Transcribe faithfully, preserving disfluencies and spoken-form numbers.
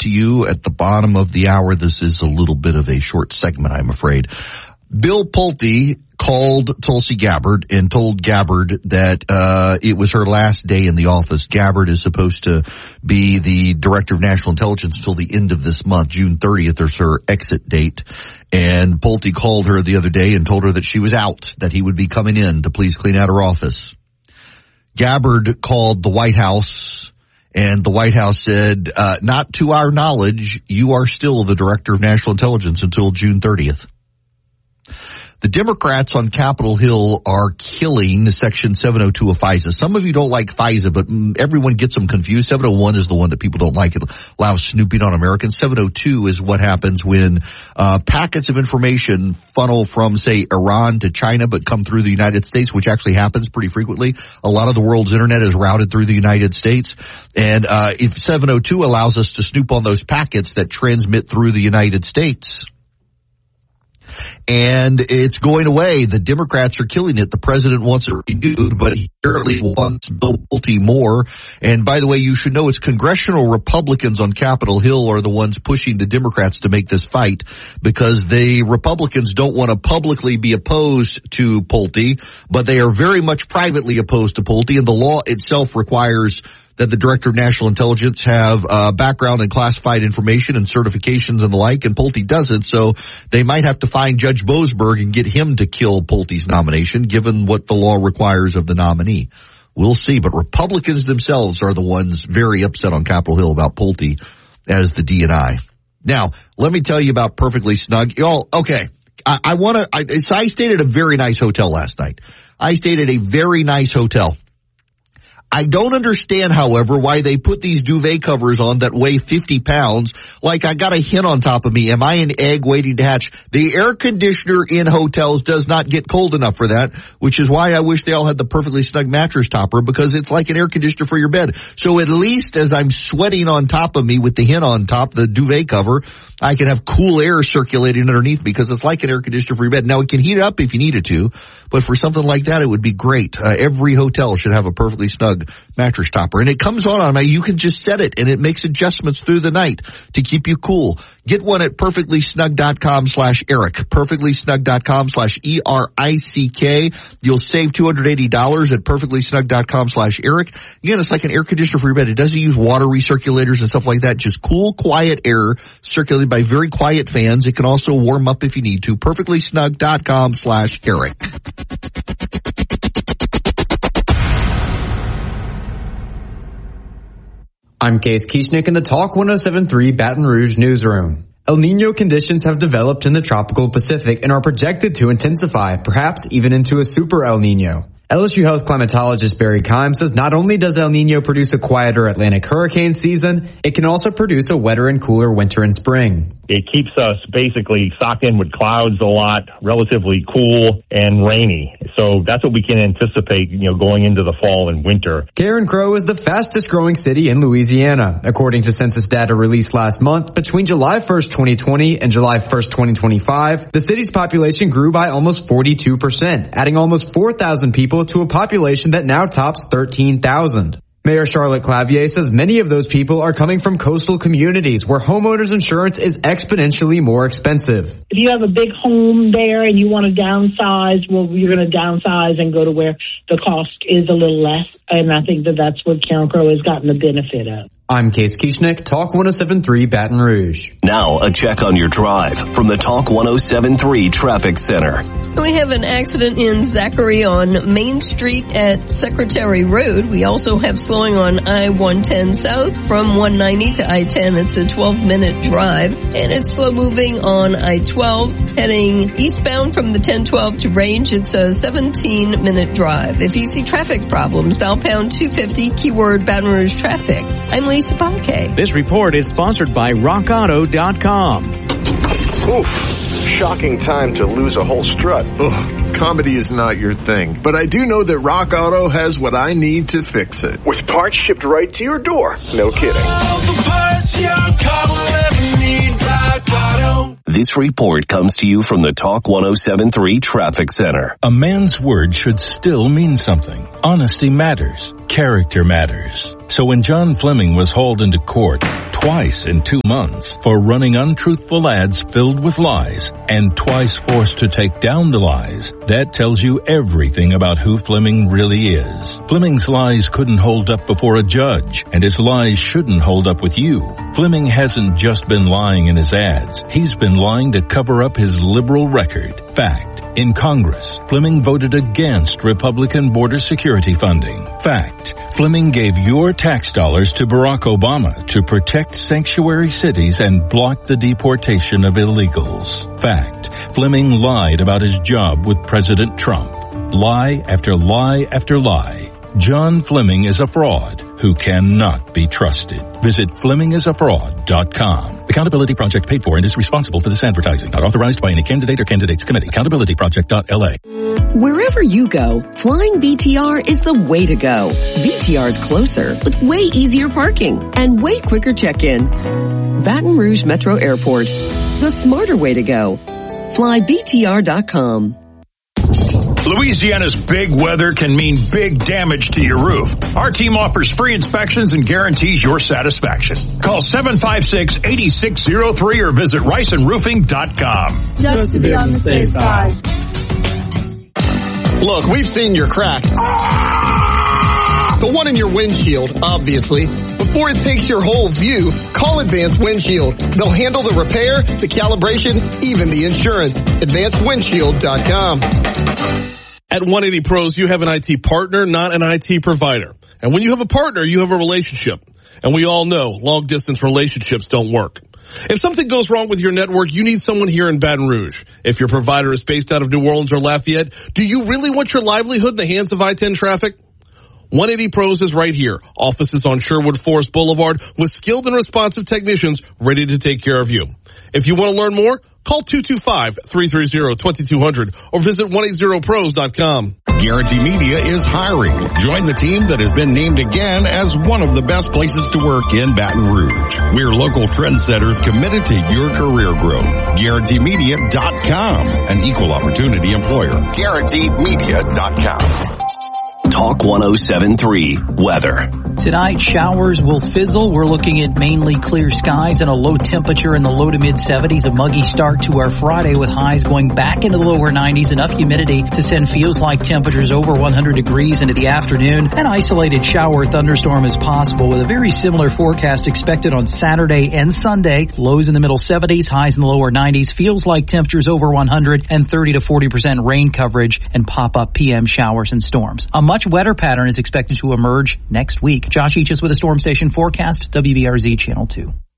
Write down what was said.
to you at the bottom of the hour. This is a little bit of a short segment, I'm afraid. Bill Pulte called Tulsi Gabbard and told Gabbard that uh it was her last day in the office. Gabbard is supposed to be the Director of National Intelligence until the end of this month. June thirtieth is her exit date. And Pulte called her the other day and told her that she was out, that he would be coming in to please clean out her office. Gabbard called the White House, and the White House said, uh not to our knowledge, you are still the Director of National Intelligence until June thirtieth. The Democrats on Capitol Hill are killing Section seven oh two of FISA. Some of you don't like FISA, but everyone gets them confused. seven oh one is the one that people don't like. It allows snooping on Americans. seven oh two is what happens when uh packets of information funnel from, say, Iran to China, but come through the United States, which actually happens pretty frequently. A lot of the world's internet is routed through the United States. And uh if seven oh two allows us to snoop on those packets that transmit through the United States, and it's going away. The Democrats are killing it. The president wants it renewed, but he apparently wants Bill Pulte more. And by the way, you should know it's congressional Republicans on Capitol Hill are the ones pushing the Democrats to make this fight, because the Republicans don't want to publicly be opposed to Pulte, but they are very much privately opposed to Pulte, and the law itself requires that the Director of National Intelligence have uh background in classified information and certifications and the like, and Pulte doesn't, so they might have to find Judge Boasberg and get him to kill Pulte's nomination, given what the law requires of the nominee. We'll see, but Republicans themselves are the ones very upset on Capitol Hill about Pulte as the D and I. Now, let me tell you about Perfectly Snug. Y'all, okay, I, I want to, I, so I stayed at a very nice hotel last night. I stayed at a very nice hotel. I don't understand, however, why they put these duvet covers on that weigh fifty pounds. Like I got a hen on top of me. Am I an egg waiting to hatch? The air conditioner in hotels does not get cold enough for that, which is why I wish they all had the Perfectly Snug mattress topper, because it's like an air conditioner for your bed. So at least as I'm sweating on top of me with the hen on top, the duvet cover, I can have cool air circulating underneath, because it's like an air conditioner for your bed. Now, it can heat it up if you need it to, but for something like that, it would be great. Uh, every hotel should have a Perfectly Snug mattress topper, and it comes on on you can just set it, and it makes adjustments through the night to keep you cool. Get one at perfectlysnug.com slash Eric, perfectlysnug.com slash E R I C K. You'll save two hundred eighty dollars at perfectlysnug.com slash Eric. Again, it's like an air conditioner for your bed. It doesn't use water recirculators and stuff like that. Just cool, quiet air circulated by very quiet fans. It can also warm up if you need to. perfectlysnug.com slash Eric. I'm Case Kieschnick in the Talk one oh seven point three Baton Rouge newsroom. El Niño conditions have developed in the tropical Pacific and are projected to intensify, perhaps even into a super El Niño. L S U Health climatologist Barry Keim says not only does El Niño produce a quieter Atlantic hurricane season, it can also produce a wetter and cooler winter and spring. It keeps us basically socked in with clouds a lot, relatively cool and rainy. So that's what we can anticipate, you know, going into the fall and winter. Karen Crow is the fastest growing city in Louisiana. According to census data released last month, between July first, twenty twenty and July first, twenty twenty-five, the city's population grew by almost forty-two percent, adding almost four thousand people to a population that now tops thirteen thousand. Mayor Charlotte Clavier says many of those people are coming from coastal communities where homeowners insurance is exponentially more expensive. If you have a big home there and you want to downsize, well, you're going to downsize and go to where the cost is a little less. And I think that that's what Karen Crow has gotten the benefit of. I'm Case Kieschnick, Talk one oh seven point three Baton Rouge. Now a check on your drive from the Talk one oh seven point three Traffic Center. We have an accident in Zachary on Main Street at Secretary Road. We also have slowing on I one ten South from one ninety to I ten. It's a twelve minute drive. And it's slow moving on I twelve heading eastbound from the ten twelve to Range. It's a seventeen minute drive. If you see traffic problems, dial pound two fifty, keyword Baton Rouge traffic. I'm Lisa Bonke. This report is sponsored by rock auto dot com. Oof, shocking time to lose a whole strut. Ugh, comedy is not your thing, but I do know that Rock Auto has what I need to fix it. With parts shipped right to your door. No kidding. This report comes to you from the Talk one oh seven point three Traffic Center. A man's word should still mean something. Honesty matters. Character matters. So when John Fleming was hauled into court twice in two months for running untruthful ads filled with lies and twice forced to take down the lies, that tells you everything about who Fleming really is. Fleming's lies couldn't hold up before a judge, and his lies shouldn't hold up with you. Fleming hasn't just been lying in his ads. He's been lying to cover up his liberal record. Fact. In Congress, Fleming voted against Republican border security funding. Fact. Fleming gave your tax dollars to Barack Obama to protect sanctuary cities and block the deportation of illegals. Fact. Fleming lied about his job with President Trump. Lie after lie after lie. John Fleming is a fraud who cannot be trusted. Visit Fleming is a fraud dot com. Accountability Project paid for and is responsible for this advertising. Not authorized by any candidate or candidates committee. accountability project dot L A. Wherever you go, flying B T R is the way to go. B T R is closer with way easier parking and way quicker check-in. Baton Rouge Metro Airport, the smarter way to go. fly B T R dot com. Louisiana's big weather can mean big damage to your roof. Our team offers free inspections and guarantees your satisfaction. Call seven five six, eight six zero three or visit rice and roofing dot com. Just to be on the safe side. Look, we've seen your crack. The one in your windshield, obviously. Before it takes your whole view, call Advanced Windshield. They'll handle the repair, the calibration, even the insurance. advanced windshield dot com. At one eighty Pros, you have an I T partner, not an I T provider. And when you have a partner, you have a relationship. And we all know long-distance relationships don't work. If something goes wrong with your network, you need someone here in Baton Rouge. If your provider is based out of New Orleans or Lafayette, do you really want your livelihood in the hands of I ten traffic? one eighty Pros is right here. Offices on Sherwood Forest Boulevard with skilled and responsive technicians ready to take care of you. If you want to learn more, call two two five, three three zero, two two zero zero or visit one eighty pros dot com. Guarantee Media is hiring. Join the team that has been named again as one of the best places to work in Baton Rouge. We're local trendsetters committed to your career growth. Guarantee Media dot com, an equal opportunity employer. Guarantee Media dot com. Talk one oh seven three Weather. Tonight, showers will fizzle. We're looking at mainly clear skies and a low temperature in the low to mid seventies. A muggy start to our Friday with highs going back into the lower nineties. Enough humidity to send feels like temperatures over one hundred degrees into the afternoon. An isolated shower or thunderstorm is possible with a very similar forecast expected on Saturday and Sunday. Lows in the middle seventies, highs in the lower nineties. Feels like temperatures over one hundred and thirty to forty percent rain coverage and pop-up P M showers and storms. A much wetter pattern is expected to emerge next week. Josh Eaches with a Storm Station forecast, W B R Z Channel two.